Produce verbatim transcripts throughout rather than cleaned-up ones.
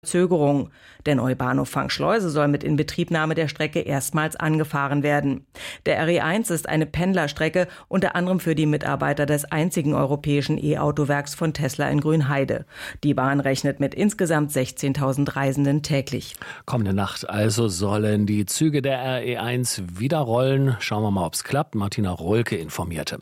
Verzögerung. Der neue Bahnhof Fangschleuse soll mit Inbetriebnahme der Strecke erstmals angefahren werden. Der R E eins ist eine Pendlerstrecke, unter anderem für die Mitarbeiter des einzigen europäischen E-Autowerks von Tesla in Grünheide. Die Bahn rechnet mit insgesamt sechzehntausend Reisenden täglich. Kommende Nacht also sollen die Züge der R E eins wieder rollen. Schauen wir mal, ob es klappt. Martina Rohlke informierte.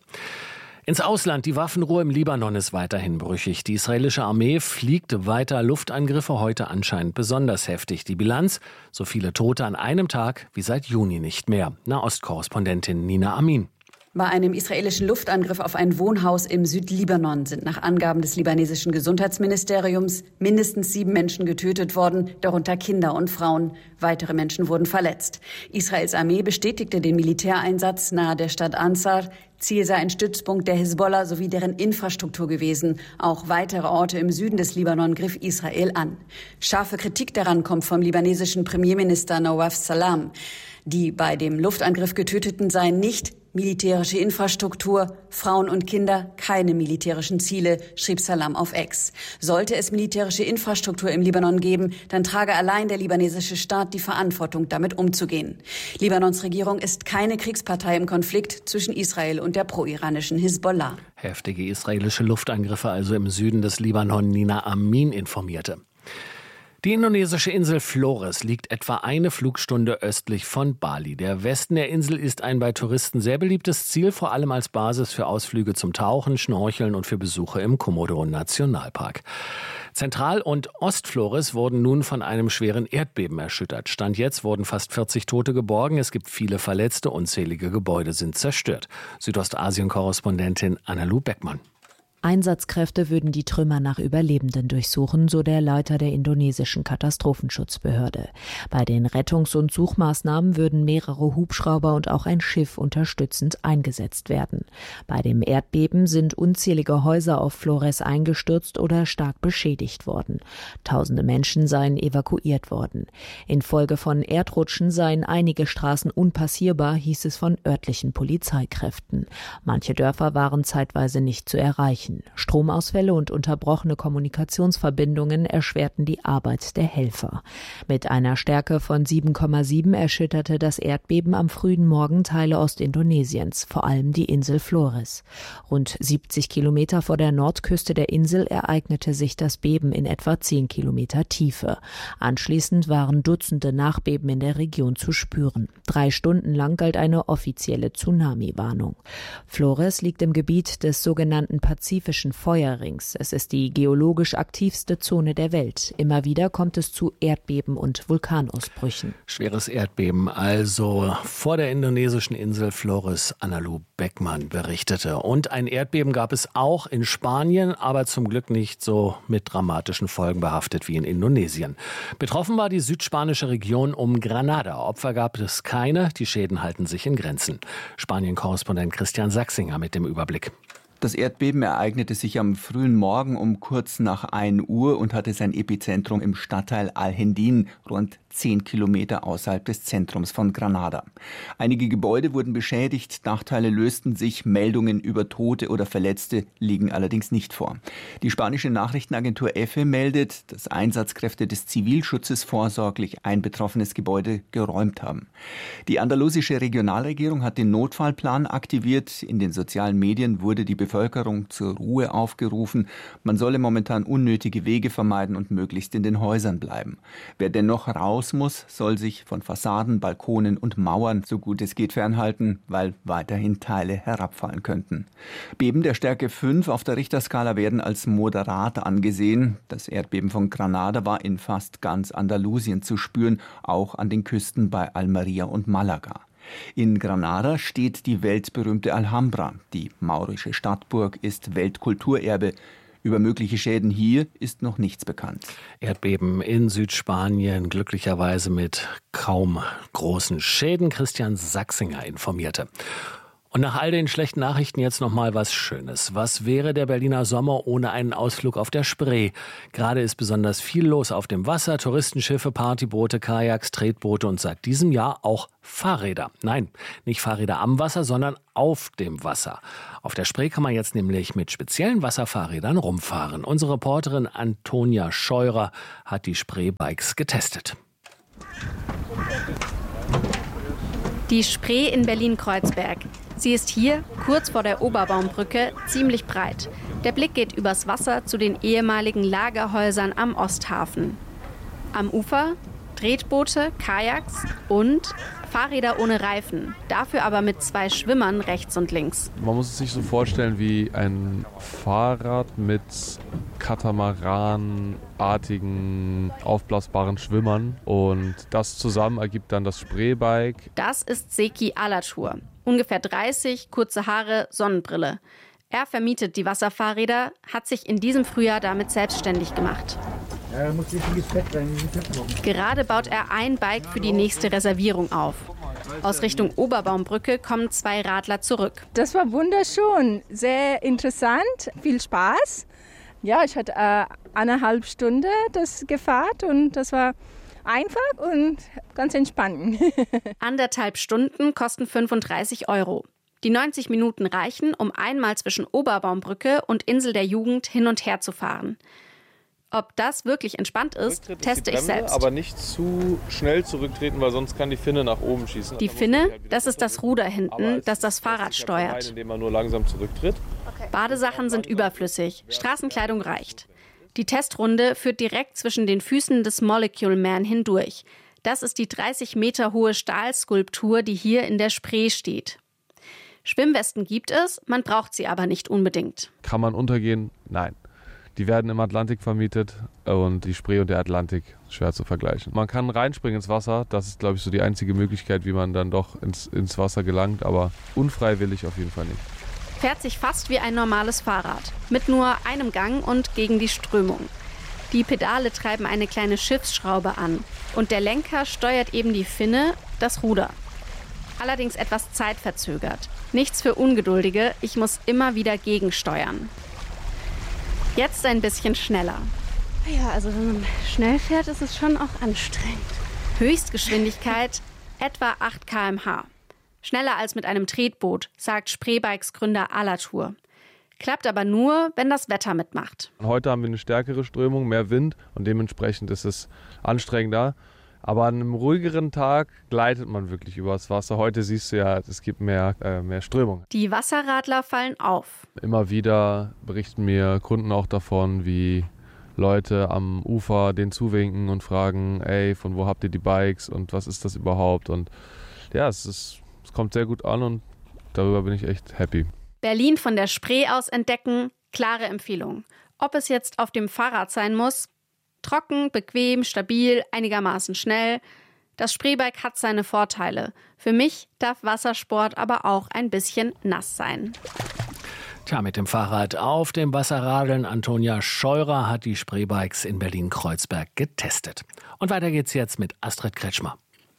Ins Ausland. Die Waffenruhe im Libanon ist weiterhin brüchig. Die israelische Armee fliegt weiter. Luftangriffe heute anscheinend besonders heftig. Die Bilanz: so viele Tote an einem Tag wie seit Juni nicht mehr. Nahostkorrespondentin Nina Amin. Bei einem israelischen Luftangriff auf ein Wohnhaus im Südlibanon sind nach Angaben des libanesischen Gesundheitsministeriums mindestens sieben Menschen getötet worden, darunter Kinder und Frauen. Weitere Menschen wurden verletzt. Israels Armee bestätigte den Militäreinsatz nahe der Stadt Ansar. Ziel sei ein Stützpunkt der Hisbollah sowie deren Infrastruktur gewesen. Auch weitere Orte im Süden des Libanon griff Israel an. Scharfe Kritik daran kommt vom libanesischen Premierminister Nawaf Salam. Die bei dem Luftangriff Getöteten seien nicht militärische Infrastruktur, Frauen und Kinder, keine militärischen Ziele, schrieb Salam auf X. Sollte es militärische Infrastruktur im Libanon geben, dann trage allein der libanesische Staat die Verantwortung, damit umzugehen. Libanons Regierung ist keine Kriegspartei im Konflikt zwischen Israel und der pro-iranischen Hisbollah. Heftige israelische Luftangriffe also im Süden des Libanon. Nina Amin informierte. Die indonesische Insel Flores liegt etwa eine Flugstunde östlich von Bali. Der Westen der Insel ist ein bei Touristen sehr beliebtes Ziel, vor allem als Basis für Ausflüge zum Tauchen, Schnorcheln und für Besuche im Komodo-Nationalpark. Zentral- und Ostflores wurden nun von einem schweren Erdbeben erschüttert. Stand jetzt wurden fast vierzig Tote geborgen. Es gibt viele Verletzte, unzählige Gebäude sind zerstört. Südostasien-Korrespondentin Analu Beckmann. Einsatzkräfte würden die Trümmer nach Überlebenden durchsuchen, so der Leiter der indonesischen Katastrophenschutzbehörde. Bei den Rettungs- und Suchmaßnahmen würden mehrere Hubschrauber und auch ein Schiff unterstützend eingesetzt werden. Bei dem Erdbeben sind unzählige Häuser auf Flores eingestürzt oder stark beschädigt worden. Tausende Menschen seien evakuiert worden. Infolge von Erdrutschen seien einige Straßen unpassierbar, hieß es von örtlichen Polizeikräften. Manche Dörfer waren zeitweise nicht zu erreichen. Stromausfälle und unterbrochene Kommunikationsverbindungen erschwerten die Arbeit der Helfer. Mit einer Stärke von sieben Komma sieben erschütterte das Erdbeben am frühen Morgen Teile Ostindonesiens, vor allem die Insel Flores. Rund siebzig Kilometer vor der Nordküste der Insel ereignete sich das Beben in etwa zehn Kilometer Tiefe. Anschließend waren Dutzende Nachbeben in der Region zu spüren. Drei Stunden lang galt eine offizielle Tsunami-Warnung. Flores liegt im Gebiet des sogenannten Pazifischen Feuerrings. Es ist die geologisch aktivste Zone der Welt. Immer wieder kommt es zu Erdbeben und Vulkanausbrüchen. Schweres Erdbeben also vor der indonesischen Insel Flores. Analu Beckmann berichtete. Und ein Erdbeben gab es auch in Spanien, aber zum Glück nicht so mit dramatischen Folgen behaftet wie in Indonesien. Betroffen war die südspanische Region um Granada. Opfer gab es keine. Die Schäden halten sich in Grenzen. Spanien-Korrespondent Christian Sachsinger mit dem Überblick. Das Erdbeben ereignete sich am frühen Morgen um kurz nach ein Uhr und hatte sein Epizentrum im Stadtteil Alhendín, rund zehn Kilometer außerhalb des Zentrums von Granada. Einige Gebäude wurden beschädigt, Dachteile lösten sich, Meldungen über Tote oder Verletzte liegen allerdings nicht vor. Die spanische Nachrichtenagentur E F E meldet, dass Einsatzkräfte des Zivilschutzes vorsorglich ein betroffenes Gebäude geräumt haben. Die andalusische Regionalregierung hat den Notfallplan aktiviert. In den sozialen Medien wurde die Bevölkerung zur Ruhe aufgerufen. Man solle momentan unnötige Wege vermeiden und möglichst in den Häusern bleiben. Wer dennoch raus muss, soll sich von Fassaden, Balkonen und Mauern so gut es geht fernhalten, weil weiterhin Teile herabfallen könnten. Beben der Stärke fünf auf der Richterskala werden als moderat angesehen. Das Erdbeben von Granada war in fast ganz Andalusien zu spüren, auch an den Küsten bei Almería und Malaga. In Granada steht die weltberühmte Alhambra. Die maurische Stadtburg ist Weltkulturerbe. Über mögliche Schäden hier ist noch nichts bekannt. Erdbeben in Südspanien, glücklicherweise mit kaum großen Schäden. Christian Sachsinger informierte. Und nach all den schlechten Nachrichten jetzt noch mal was Schönes. Was wäre der Berliner Sommer ohne einen Ausflug auf der Spree? Gerade ist besonders viel los auf dem Wasser. Touristenschiffe, Partyboote, Kajaks, Tretboote und seit diesem Jahr auch Fahrräder. Nein, nicht Fahrräder am Wasser, sondern auf dem Wasser. Auf der Spree kann man jetzt nämlich mit speziellen Wasserfahrrädern rumfahren. Unsere Reporterin Antonia Scheurer hat die Spreebikes getestet. Die Spree in Berlin-Kreuzberg. Sie ist hier, kurz vor der Oberbaumbrücke, ziemlich breit. Der Blick geht übers Wasser zu den ehemaligen Lagerhäusern am Osthafen. Am Ufer Tretboote, Kajaks und Fahrräder ohne Reifen. Dafür aber mit zwei Schwimmern rechts und links. Man muss es sich so vorstellen wie ein Fahrrad mit Katamaran-artigen, aufblasbaren Schwimmern. Und das zusammen ergibt dann das Spreebike. Das ist Seki Alatur. Ungefähr dreißig, kurze Haare, Sonnenbrille. Er vermietet die Wasserfahrräder, hat sich in diesem Frühjahr damit selbstständig gemacht. Ja, muss richtiges Fett rein. Gerade baut er ein Bike für die nächste Reservierung auf. Aus Richtung Oberbaumbrücke kommen zwei Radler zurück. Das war wunderschön, sehr interessant, viel Spaß. Ja, ich hatte äh, eineinhalb Stunden das gefahrt und das war einfach und ganz entspannend. Anderthalb Stunden kosten fünfunddreißig Euro. Die neunzig Minuten reichen, um einmal zwischen Oberbaumbrücke und Insel der Jugend hin und her zu fahren. Ob das wirklich entspannt ist, teste ich selbst. Aber nicht zu schnell zurücktreten, weil sonst kann die Finne nach oben schießen. Die Finne, das ist das Ruder hinten, das das Fahrrad steuert. Indem man nur langsam zurücktritt. Badesachen sind überflüssig, Straßenkleidung reicht. Die Testrunde führt direkt zwischen den Füßen des Molecule Man hindurch. Das ist die dreißig Meter hohe Stahlskulptur, die hier in der Spree steht. Schwimmwesten gibt es, man braucht sie aber nicht unbedingt. Kann man untergehen? Nein. Die werden im Atlantik vermietet und die Spree und der Atlantik schwer zu vergleichen. Man kann reinspringen ins Wasser, das ist, glaube ich, so die einzige Möglichkeit, wie man dann doch ins, ins Wasser gelangt, aber unfreiwillig auf jeden Fall nicht. Fährt sich fast wie ein normales Fahrrad, mit nur einem Gang und gegen die Strömung. Die Pedale treiben eine kleine Schiffsschraube an und der Lenker steuert eben die Finne, das Ruder. Allerdings etwas zeitverzögert. Nichts für Ungeduldige, ich muss immer wieder gegensteuern. Jetzt ein bisschen schneller. Ja, also wenn man schnell fährt, ist es schon auch anstrengend. Höchstgeschwindigkeit etwa acht Kilometer pro Stunde. Schneller als mit einem Tretboot, sagt Spreebikes Gründer Alatur. Klappt aber nur, wenn das Wetter mitmacht. Heute haben wir eine stärkere Strömung, mehr Wind und dementsprechend ist es anstrengender. Aber an einem ruhigeren Tag gleitet man wirklich übers Wasser. Heute siehst du ja, es gibt mehr, äh, mehr Strömung. Die Wasserradler fallen auf. Immer wieder berichten mir Kunden auch davon, wie Leute am Ufer denen zuwinken und fragen, ey, von wo habt ihr die Bikes und was ist das überhaupt? Und ja, es, ist, es kommt sehr gut an und darüber bin ich echt happy. Berlin von der Spree aus entdecken, klare Empfehlung. Ob es jetzt auf dem Fahrrad sein muss? Trocken, bequem, stabil, einigermaßen schnell. Das Spreebike hat seine Vorteile. Für mich darf Wassersport aber auch ein bisschen nass sein. Tja, mit dem Fahrrad auf dem Wasserradeln. Antonia Scheurer hat die Spreebikes in Berlin-Kreuzberg getestet. Und weiter geht's jetzt mit Astrid Kretschmer.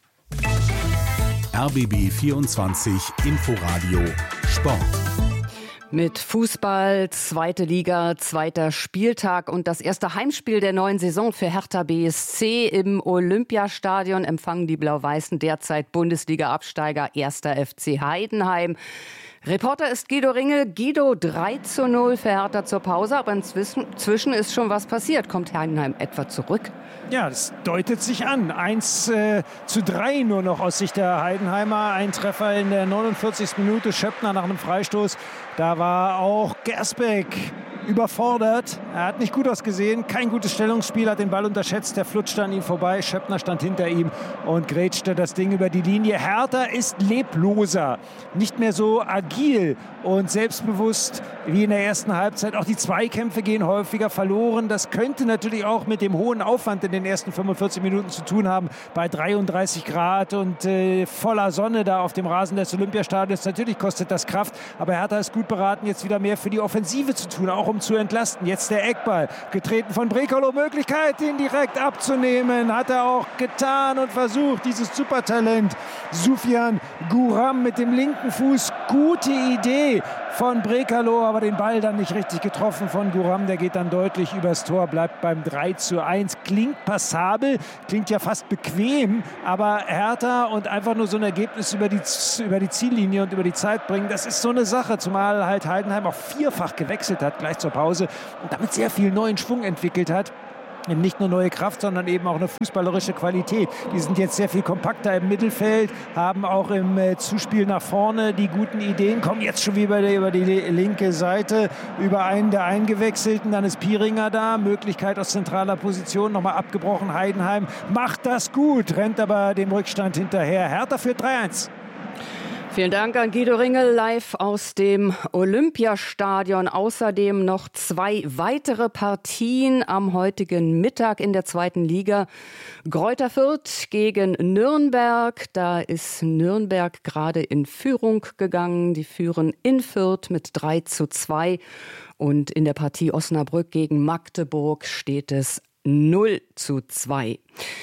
R B B vierundzwanzig Inforadio Sport. Mit Fußball, zweite Liga, zweiter Spieltag und das erste Heimspiel der neuen Saison für Hertha B S C im Olympiastadion empfangen die Blau-Weißen derzeit Bundesliga-Absteiger erster F C Heidenheim. Reporter ist Guido Ringel. Guido, drei zu null für Hertha zur Pause, aber inzwischen ist schon was passiert. Kommt Heidenheim etwa zurück? Ja, das deutet sich an. eins äh, zu drei nur noch aus Sicht der Heidenheimer. Ein Treffer in der neunundvierzigsten Minute. Schöppner nach einem Freistoß. Da war auch Gersbeck überfordert. Er hat nicht gut ausgesehen. Kein gutes Stellungsspiel, hat den Ball unterschätzt. Der flutschte an ihm vorbei. Schöppner stand hinter ihm und grätschte das Ding über die Linie. Hertha ist lebloser. Nicht mehr so agil und selbstbewusst wie in der ersten Halbzeit. Auch die Zweikämpfe gehen häufiger verloren. Das könnte natürlich auch mit dem hohen Aufwand in den ersten fünfundvierzig Minuten zu tun haben. Bei dreiunddreißig Grad und äh, voller Sonne da auf dem Rasen des Olympiastadions. Natürlich kostet das Kraft, aber Hertha ist gut beraten, jetzt wieder mehr für die Offensive zu tun. Auch um zu entlasten. Jetzt der Eckball, getreten von Brekalo, Möglichkeit, den direkt abzunehmen. Hat er auch getan und versucht, dieses Supertalent Soufiane Gouram mit dem linken Fuß. Gute Idee von Brekalo, aber den Ball dann nicht richtig getroffen von Gouram. Der geht dann deutlich übers Tor, bleibt beim drei zu eins. Klingt passabel, klingt ja fast bequem, aber Hertha und einfach nur so ein Ergebnis über die, über die Ziellinie und über die Zeit bringen, das ist so eine Sache, zumal halt Heidenheim auch vierfach gewechselt hat, gleich zur Pause und damit sehr viel neuen Schwung entwickelt hat. Nicht nur neue Kraft, sondern eben auch eine fußballerische Qualität. Die sind jetzt sehr viel kompakter im Mittelfeld, haben auch im äh, Zuspiel nach vorne die guten Ideen, kommen jetzt schon wieder über die linke Seite, über einen der Eingewechselten, dann ist Piringer da, Möglichkeit aus zentraler Position, nochmal abgebrochen, Heidenheim macht das gut, rennt aber dem Rückstand hinterher. Hertha führt drei eins. Vielen Dank an Guido Ringel live aus dem Olympiastadion. Außerdem noch zwei weitere Partien am heutigen Mittag in der zweiten Liga. Greuther Fürth gegen Nürnberg. Da ist Nürnberg gerade in Führung gegangen. Die führen in Fürth mit drei zu zwei. Und in der Partie Osnabrück gegen Magdeburg steht es null zu zwei.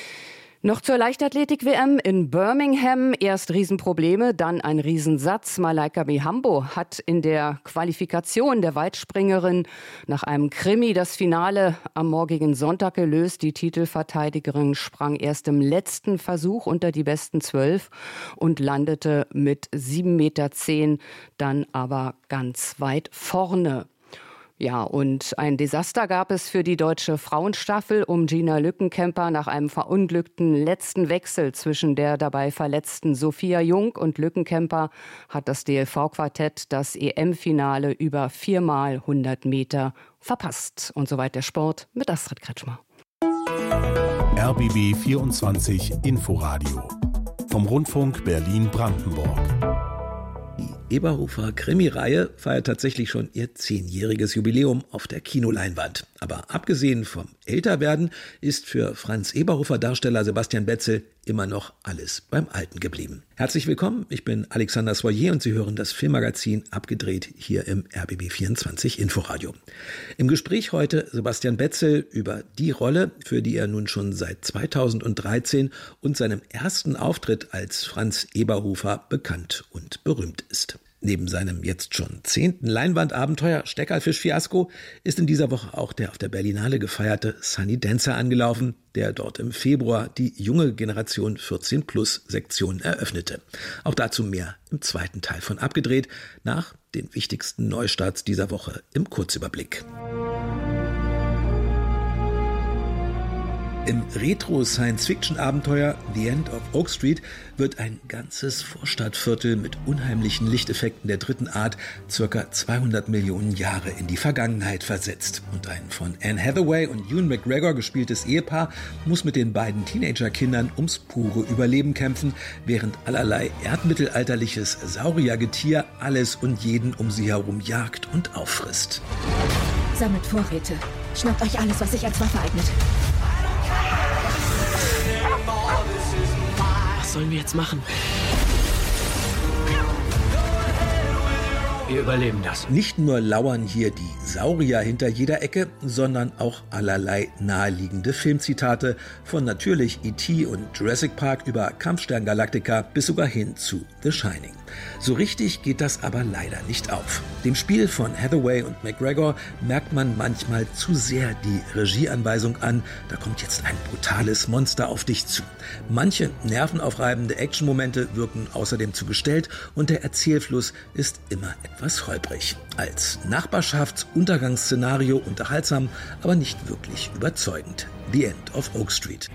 Noch zur Leichtathletik-W M in Birmingham. Erst Riesenprobleme, dann ein Riesensatz. Malaika Mihambo hat in der Qualifikation der Weitspringerin nach einem Krimi das Finale am morgigen Sonntag gelöst. Die Titelverteidigerin sprang erst im letzten Versuch unter die besten zwölf und landete mit sieben Meter zehn dann aber ganz weit vorne. Ja, und ein Desaster gab es für die deutsche Frauenstaffel um Gina Lückenkämper nach einem verunglückten letzten Wechsel zwischen der dabei verletzten Sophia Jung und Lückenkämper hat das D L V-Quartett das E M-Finale über viermal hundert Meter verpasst. Und soweit der Sport mit Astrid Kretschmer. R B B vierundzwanzig Inforadio vom Rundfunk Berlin-Brandenburg. Die Eberhofer Krimireihe feiert tatsächlich schon ihr zehnjähriges Jubiläum auf der Kinoleinwand. Aber abgesehen vom Älterwerden ist für Franz Eberhofer Darsteller Sebastian Betzel immer noch alles beim Alten geblieben. Herzlich willkommen, ich bin Alexander Soyer und Sie hören das Filmmagazin Abgedreht hier im R B B vierundzwanzig Inforadio. Im Gespräch heute Sebastian Betzel über die Rolle, für die er nun schon seit zweitausenddreizehn und seinem ersten Auftritt als Franz Eberhofer bekannt und berühmt ist. Neben seinem jetzt schon zehnten Leinwandabenteuer Steckerlfisch-Fiasko ist in dieser Woche auch der auf der Berlinale gefeierte Sunny Dancer angelaufen, der dort im Februar die junge Generation vierzehn plus Sektion eröffnete. Auch dazu mehr im zweiten Teil von Abgedreht nach den wichtigsten Neustarts dieser Woche im Kurzüberblick. Im Retro-Science-Fiction-Abenteuer The End of Oak Street wird ein ganzes Vorstadtviertel mit unheimlichen Lichteffekten der dritten Art circa zweihundert Millionen Jahre in die Vergangenheit versetzt. Und ein von Anne Hathaway und Ewan McGregor gespieltes Ehepaar muss mit den beiden Teenagerkindern ums pure Überleben kämpfen, während allerlei erdmittelalterliches Sauriergetier alles und jeden um sie herum jagt und auffrisst. Sammelt Vorräte. Schnappt euch alles, was sich als Waffe eignet. Was sollen wir jetzt machen? Wir überleben das. Nicht nur lauern hier die Saurier hinter jeder Ecke, sondern auch allerlei naheliegende Filmzitate von natürlich E T und Jurassic Park über Kampfstern Galactica bis sogar hin zu The Shining. So richtig geht das aber leider nicht auf. Dem Spiel von Hathaway und McGregor merkt man manchmal zu sehr die Regieanweisung an, da kommt jetzt ein brutales Monster auf dich zu. Manche nervenaufreibende Actionmomente wirken außerdem zu gestellt und der Erzählfluss ist immer etwas holprig. Als Nachbarschaftsuntergangsszenario unterhaltsam, aber nicht wirklich überzeugend. The End of Oak Street.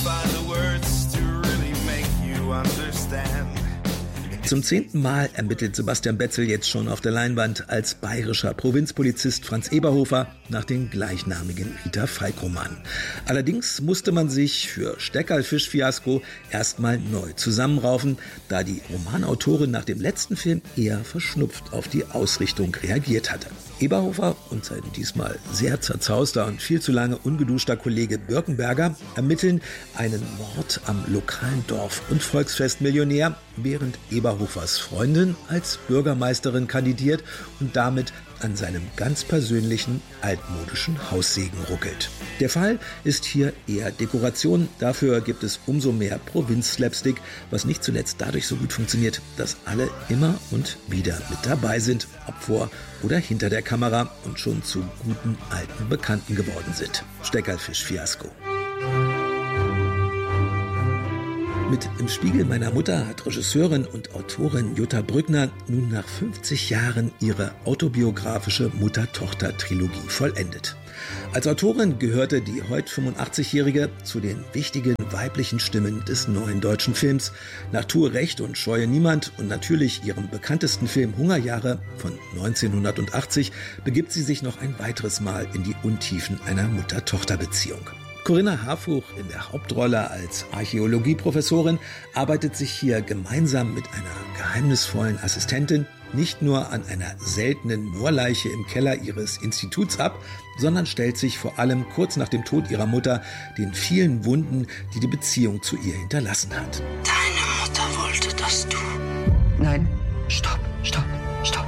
Zum zehnten Mal ermittelt Sebastian Betzel jetzt schon auf der Leinwand als bayerischer Provinzpolizist Franz Eberhofer nach den gleichnamigen Rita Falk-Romanen. Allerdings musste man sich für Steckerlfisch-Fiasko erstmal neu zusammenraufen, da die Romanautorin nach dem letzten Film eher verschnupft auf die Ausrichtung reagiert hatte. Eberhofer und sein diesmal sehr zerzauster und viel zu lange ungeduschter Kollege Birkenberger ermitteln einen Mord am lokalen Dorf- und Volksfestmillionär, während Eberhofers Freundin als Bürgermeisterin kandidiert und damit an seinem ganz persönlichen altmodischen Haussegen ruckelt. Der Fall ist hier eher Dekoration, dafür gibt es umso mehr Provinz-Slapstick, was nicht zuletzt dadurch so gut funktioniert, dass alle immer und wieder mit dabei sind, ob vor oder hinter der Kamera und schon zu guten alten Bekannten geworden sind. Steckerlfisch-Fiasko. Mit Im Spiegel meiner Mutter hat Regisseurin und Autorin Jutta Brückner nun nach fünfzig Jahren ihre autobiografische Mutter-Tochter-Trilogie vollendet. Als Autorin gehörte die heute fünfundachtzigjährige zu den wichtigen weiblichen Stimmen des neuen deutschen Films. Nach Tue Recht und Scheue Niemand und natürlich ihrem bekanntesten Film Hungerjahre von neunzehnhundertachtzig begibt sie sich noch ein weiteres Mal in die Untiefen einer Mutter-Tochter-Beziehung. Corinna Harfouch in der Hauptrolle als Archäologieprofessorin arbeitet sich hier gemeinsam mit einer geheimnisvollen Assistentin nicht nur an einer seltenen Moorleiche im Keller ihres Instituts ab, sondern stellt sich vor allem kurz nach dem Tod ihrer Mutter den vielen Wunden, die die Beziehung zu ihr hinterlassen hat. Deine Mutter wollte, dass du... Nein, stopp, stopp, stopp.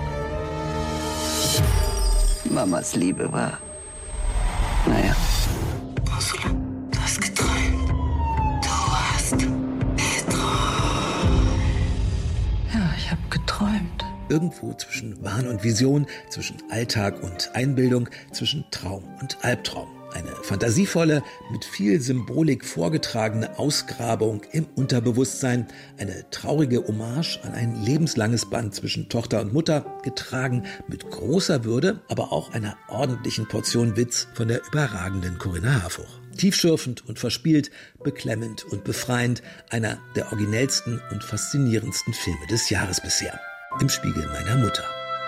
Mamas Liebe war... Naja... Ursula, du hast geträumt. Du hast geträumt. Ja, ich habe geträumt. Irgendwo zwischen Wahn und Vision, zwischen Alltag und Einbildung, zwischen Traum und Albtraum. Eine fantasievolle, mit viel Symbolik vorgetragene Ausgrabung im Unterbewusstsein, eine traurige Hommage an ein lebenslanges Band zwischen Tochter und Mutter, getragen mit großer Würde, aber auch einer ordentlichen Portion Witz von der überragenden Corinna Harfouch. Tiefschürfend und verspielt, beklemmend und befreiend, einer der originellsten und faszinierendsten Filme des Jahres bisher. Im Spiegel meiner Mutter.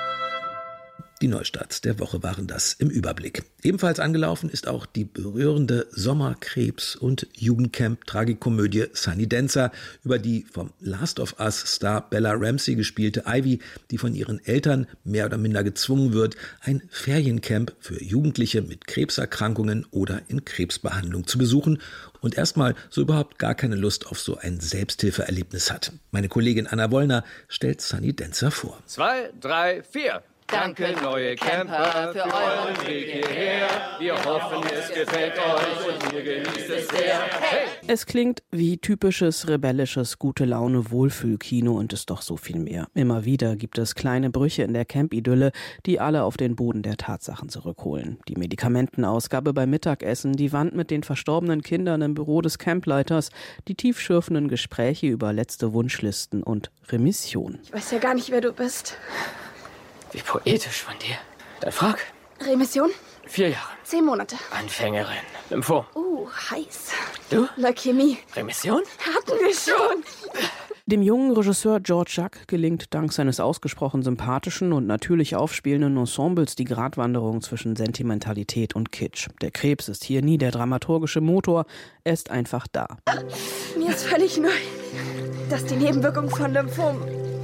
Die Neustarts der Woche waren das im Überblick. Ebenfalls angelaufen ist auch die berührende Sommer-, Krebs- und Jugendcamp-Tragikomödie Sunny Dancer über die vom Last of Us-Star Bella Ramsey gespielte Ivy, die von ihren Eltern mehr oder minder gezwungen wird, ein Feriencamp für Jugendliche mit Krebserkrankungen oder in Krebsbehandlung zu besuchen und erstmal so überhaupt gar keine Lust auf so ein Selbsthilfeerlebnis hat. Meine Kollegin Anna Wollner stellt Sunny Dancer vor. Zwei, drei, vier. Danke, neue Camper, für euren Weg hierher. Wir hoffen, es gefällt euch und ihr genießt es sehr. Hey! Es klingt wie typisches, rebellisches, Gute-Laune-Wohlfühlkino und ist doch so viel mehr. Immer wieder gibt es kleine Brüche in der Camp-Idylle, die alle auf den Boden der Tatsachen zurückholen. Die Medikamentenausgabe beim Mittagessen, die Wand mit den verstorbenen Kindern im Büro des Campleiters, die tiefschürfenden Gespräche über letzte Wunschlisten und Remission. Ich weiß ja gar nicht, wer du bist. Wie poetisch von dir. Dann frag. Remission? Vier Jahre. Zehn Monate. Anfängerin. Lymphom. Uh, heiß. Du? Leukämie. Remission? Hatten wir schon. Dem jungen Regisseur George Jacques gelingt dank seines ausgesprochen sympathischen und natürlich aufspielenden Ensembles die Gratwanderung zwischen Sentimentalität und Kitsch. Der Krebs ist hier nie der dramaturgische Motor, er ist einfach da. Mir ist völlig neu, dass die Nebenwirkungen von Lymphom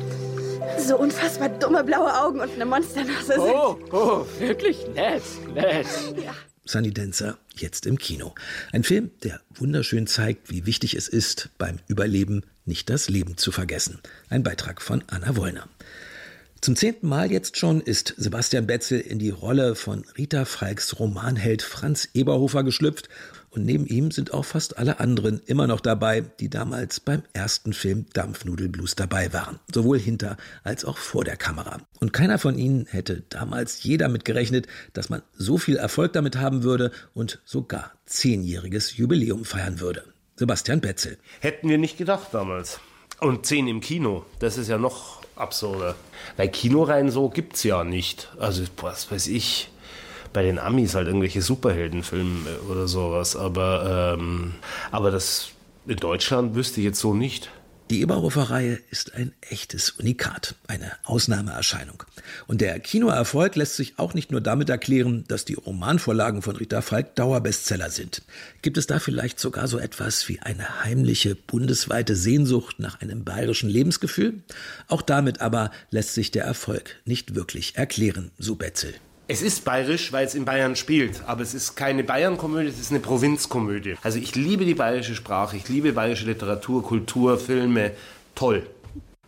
so unfassbar dumme blaue Augen und eine Monsternase sind. Oh, oh, wirklich nett, nett. Ja. Sunny Dancer, jetzt im Kino. Ein Film, der wunderschön zeigt, wie wichtig es ist, beim Überleben nicht das Leben zu vergessen. Ein Beitrag von Anna Wollner. Zum zehnten Mal jetzt schon ist Sebastian Betzel in die Rolle von Rita Falks Romanheld Franz Eberhofer geschlüpft. Und neben ihm sind auch fast alle anderen immer noch dabei, die damals beim ersten Film Dampfnudelblues dabei waren. Sowohl hinter als auch vor der Kamera. Und keiner von ihnen hätte damals je damit gerechnet, dass man so viel Erfolg damit haben würde und sogar zehnjähriges Jubiläum feiern würde. Sebastian Betzel. Hätten wir nicht gedacht damals. Und zehn im Kino, das ist ja noch absurder. Weil Kinoreihen so gibt's ja nicht. Also was weiß ich... Bei den Amis halt irgendwelche Superheldenfilme oder sowas. Aber, ähm, aber das in Deutschland wüsste ich jetzt so nicht. Die Eberhofer-Reihe ist ein echtes Unikat, eine Ausnahmeerscheinung. Und der Kinoerfolg lässt sich auch nicht nur damit erklären, dass die Romanvorlagen von Rita Falk Dauerbestseller sind. Gibt es da vielleicht sogar so etwas wie eine heimliche, bundesweite Sehnsucht nach einem bayerischen Lebensgefühl? Auch damit aber lässt sich der Erfolg nicht wirklich erklären, so Betzel. Es ist bayerisch, weil es in Bayern spielt, aber es ist keine Bayern-Komödie, es ist eine Provinzkomödie. Also ich liebe die bayerische Sprache, ich liebe bayerische Literatur, Kultur, Filme, toll.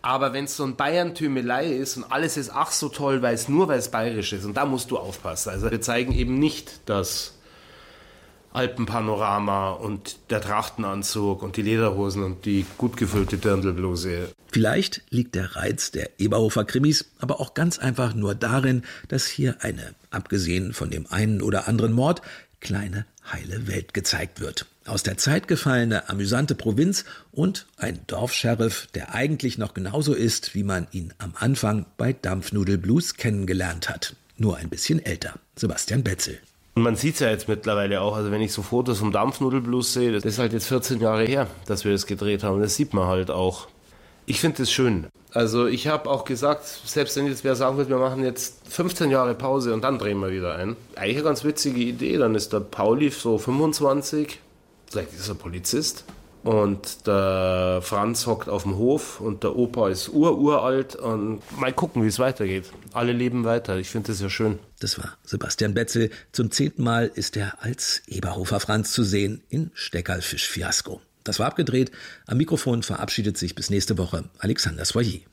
Aber wenn es so ein Bayern-Tümelei ist und alles ist ach so toll, weil es nur weil es bayerisch ist, und da musst du aufpassen. Also wir zeigen eben nicht das Alpenpanorama und der Trachtenanzug und die Lederhosen und die gut gefüllte Dirndlbluse. Vielleicht liegt der Reiz der Eberhofer-Krimis aber auch ganz einfach nur darin, dass hier eine, abgesehen von dem einen oder anderen Mord, kleine heile Welt gezeigt wird. Aus der Zeit gefallene, amüsante Provinz und ein Dorfscheriff, der eigentlich noch genauso ist, wie man ihn am Anfang bei Dampfnudelblues kennengelernt hat. Nur ein bisschen älter. Sebastian Betzel. Und man sieht es ja jetzt mittlerweile auch, also wenn ich so Fotos vom Dampfnudelblues sehe, das ist halt jetzt vierzehn Jahre her, dass wir das gedreht haben. Das sieht man halt auch. Ich finde das schön. Also ich habe auch gesagt, selbst wenn jetzt wer sagen wird, wir machen jetzt fünfzehn Jahre Pause und dann drehen wir wieder ein. Eigentlich eine ganz witzige Idee. Dann ist der Pauli so fünfundzwanzig, vielleicht ist er Polizist. Und der Franz hockt auf dem Hof und der Opa ist ururalt und mal gucken, wie es weitergeht. Alle leben weiter, ich finde das ja schön. Das war Sebastian Betzel. Zum zehnten Mal ist er als Eberhofer Franz zu sehen in Steckerlfisch Fiasko. Das war abgedreht. Am Mikrofon verabschiedet sich bis nächste Woche Alexander Soyer.